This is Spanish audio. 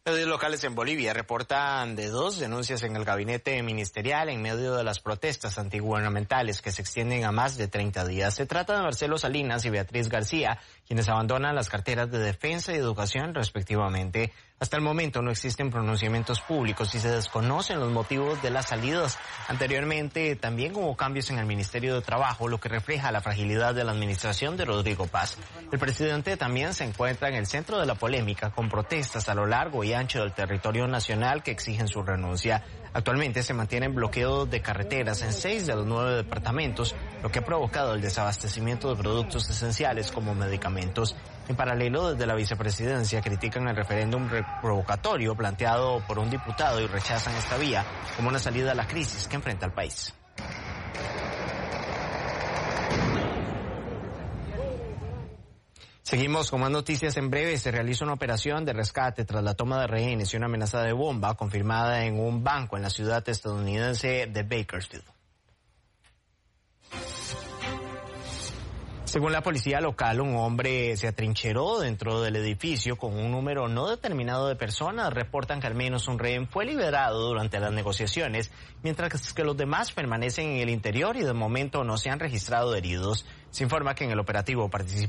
Medios locales en Bolivia reportan de 2 denuncias en el gabinete ministerial en medio de las protestas antigubernamentales que se extienden a más de 30 días. Se trata de Marcelo Salinas y Beatriz García, quienes abandonan las carteras de defensa y educación respectivamente. Hasta el momento no existen pronunciamientos públicos y se desconocen los motivos de las salidas. Anteriormente también hubo cambios en el Ministerio de Trabajo, lo que refleja la fragilidad de la administración de Rodrigo Paz. El presidente también se encuentra en el centro de la polémica con protestas a lo largo y ancho del territorio nacional que exigen su renuncia. Actualmente se mantienen bloqueos de carreteras en 6 de los 9 departamentos, lo que ha provocado el desabastecimiento de productos esenciales como medicamentos. En paralelo, desde la vicepresidencia critican el referéndum revocatorio planteado por un diputado y rechazan esta vía como una salida a la crisis que enfrenta el país. Seguimos con más noticias en breve. Se realiza una operación de rescate tras la toma de rehenes y una amenaza de bomba confirmada en un banco en la ciudad estadounidense de Bakersfield. Según la policía local, un hombre se atrincheró dentro del edificio con un número no determinado de personas. Reportan que al menos un rehén fue liberado durante las negociaciones, mientras que los demás permanecen en el interior y de momento no se han registrado heridos. Se informa que en el operativo participaron